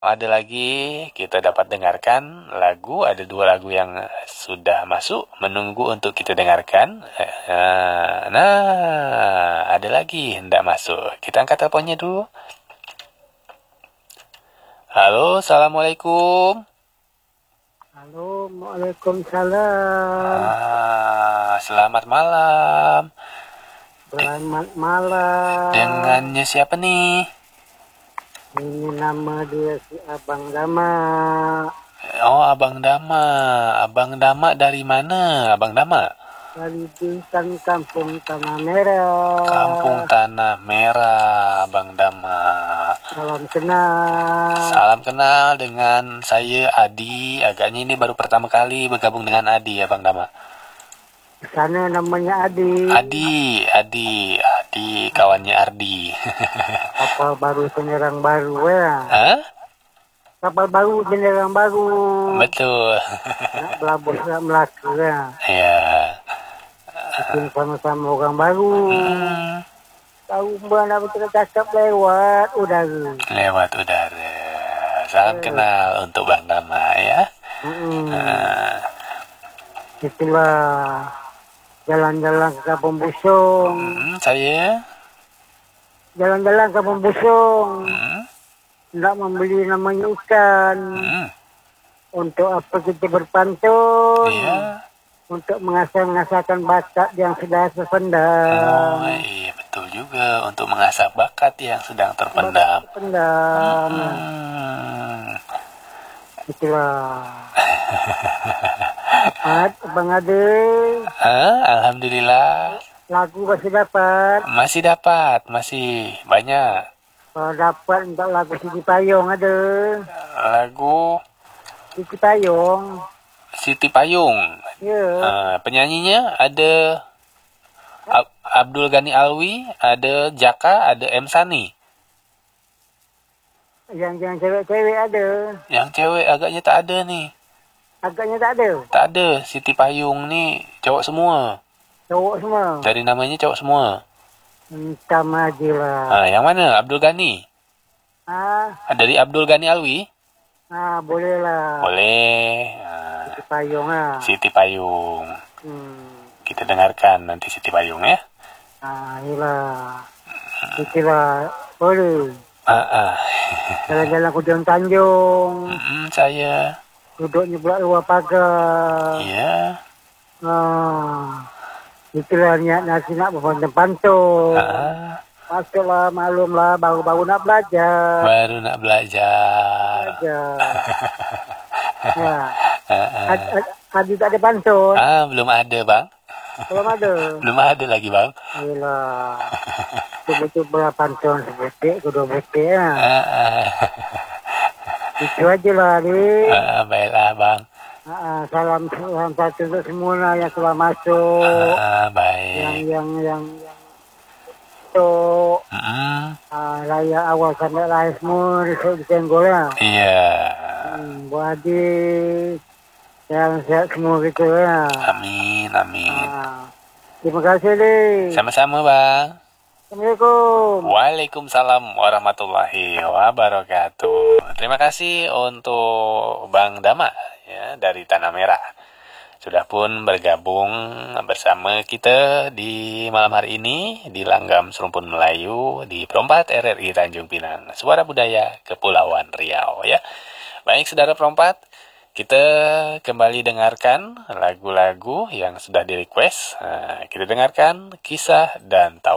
Ada lagi kita dapat dengarkan lagu, ada 2 lagu yang sudah masuk menunggu untuk kita dengarkan. Ada lagi hendak masuk. Kita angkat teleponnya dulu. Halo, Assalamualaikum. Halo, Waalaikumsalam. Selamat malam. Selamat malam. Dengannya siapa nih? Ini nama dia si Abang Dama. Oh, Abang Dama. Abang Dama dari mana, Abang Dama? Dari Bintan, Kampung Tanah Merah. Kampung Tanah Merah, Abang Dama. Salam kenal. Salam kenal dengan saya Adi. Agaknya ini baru pertama kali bergabung dengan Adi ya, Bang Dama. Di sana namanya Adi. Adi, kawannya Ardi. Kapal baru penyerang baru ya. Hah? Kapal baru penyerang baru. Betul. Nak berlabuh nak Melaka ya. Ya. Bikin sama-sama orang baru. Tahu mbak nak betul cakap lewat udara. Lewat udara. Salam kenal untuk Bang Dama ya. Itulah jalan-jalan ke Kampung Busung. Saya Jalan-jalan ke Kampung Busung. Nak membeli namanya ikan. Untuk apa kita berpantun. Iya. Untuk mengasah-ngasahkan bakat yang sudah terpendam. Oh iya, betul juga. Untuk mengasah bakat yang sedang terpendam. Itulah. Bang Ade. Alhamdulillah. Lagu masih dapat. Masih banyak. Kalau dapat untuk lagu Siti Payung ada. Lagu Siti Payung. Siti Payung. Ya. Penyanyinya ada Abdul Ghani Alwi, ada Jaka, ada M Sani. Yang cewek-cewek ada. Yang cewek agaknya tak ada nih. Agaknya tak ada. Tak ada. Siti Payung nih cowok semua. Cowok semua. Dari namanya cowok semua. Entah majilah. Yang mana? Abdul Ghani? Dari Abdul Ghani Alwi? Boleh lah. Boleh. Siti Payung Siti Payung. Kita dengarkan nanti Siti Payung ya. Inilah. Itulah. Boleh. Jalan-jalan ke Ujung Tanjung. Saya. Duduknya pula luar pagar. Iya. Itulah niat nasi nak berpantun-pantun. Masuklah, maklumlah, baru-baru nak belajar. Ya. Adi tak ada pantun. Belum ada, Bang. Belum ada lagi, Bang. Yelah. Coba-coba pantun sebutik, kedua butik ya. Itu aja lah, Adi. Baiklah, Bang. Salam satu untuk semua lah yang telah masuk. Baik. Yang untuk raya awal sampai lahir semua di Senggol ya. Iya. Buat adik yang sehat semua gitu ya. Amin. Terima kasih deh. Sama-sama, Bang. Assalamualaikum. Waalaikumsalam warahmatullahi wabarakatuh. Terima kasih untuk Bang Dama ya dari Tanah Merah. Sudah pun bergabung bersama kita di malam hari ini di Langgam Serumpun Melayu di Perompat RRI Tanjung Pinang, Suara Budaya Kepulauan Riau ya. Baik saudara Perompat, kita kembali dengarkan lagu-lagu yang sudah di-request. Kita dengarkan Kisah dan Tawa.